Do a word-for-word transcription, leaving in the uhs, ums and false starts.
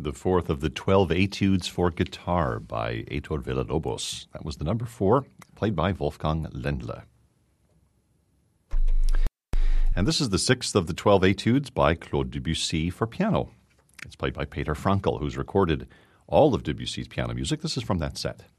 the fourth of the twelve Etudes for Guitar by Heitor Villa-Lobos. That was the number four, played by Wolfgang Lendle. And this is the sixth of the twelve Etudes by Claude Debussy for piano. It's played by Peter Frankl, who's recorded all of Debussy's piano music. This is from that set.